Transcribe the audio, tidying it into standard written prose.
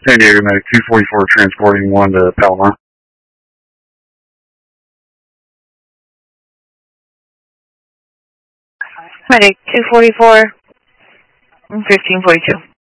San Diego Medic 244 transporting 1 to Palomar. Medic 244, 1542.